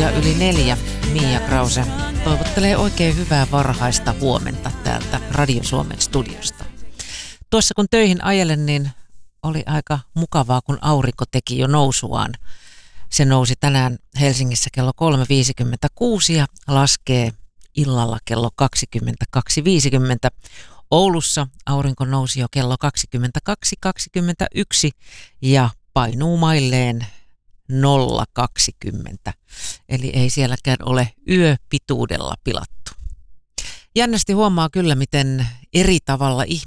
4 Mia Krause toivottelee oikein hyvää varhaista huomenta täältä Radio Suomen studiosta. Tuossa kun töihin ajelen, niin oli aika mukavaa, kun aurinko teki jo nousuaan. Se nousi tänään Helsingissä kello 3.56 ja laskee illalla kello 22.50. Oulussa aurinko nousi jo kello 22.21 ja painuu mailleen 0.20. Eli ei sielläkään ole yöpituudella pilattu. Jännästi huomaa kyllä, miten eri tavalla